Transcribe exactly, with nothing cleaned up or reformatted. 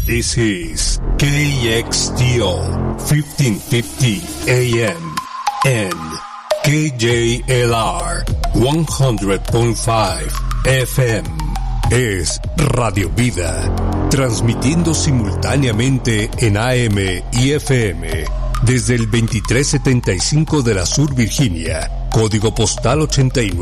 This is K X T O fifteen fifty A M and K J L R one hundred point five F M. Es Radio Vida, transmitiendo simultáneamente en A M y F M desde el veintitrés setenta y cinco de la Sur Virginia, código postal ochenta y nueve